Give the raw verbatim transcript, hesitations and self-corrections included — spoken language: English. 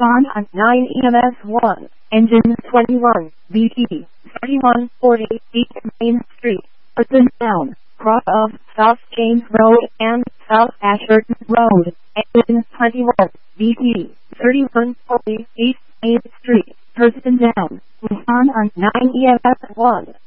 Respond on nine E M S one, engine twenty-one, B T, thirty-one forty-eight Main Street, Person down, cross of South James Road and South Ashburton Road, engine twenty-one, B T, thirty-one forty-eight Main Street, Person down. Respond on nine E M S one.